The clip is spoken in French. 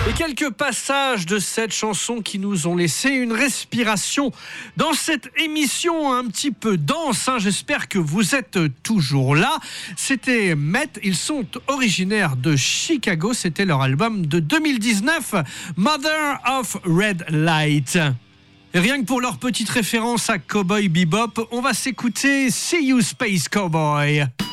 Et quelques passages de cette chanson qui nous ont laissé une respiration dans cette émission un petit peu dense. J'espère que vous êtes toujours là. C'était Met, ils sont originaires de Chicago. C'était leur album de 2019, Mother of Red Light. Et rien que pour leur petite référence à Cowboy Bebop, on va s'écouter See You Space Cowboy.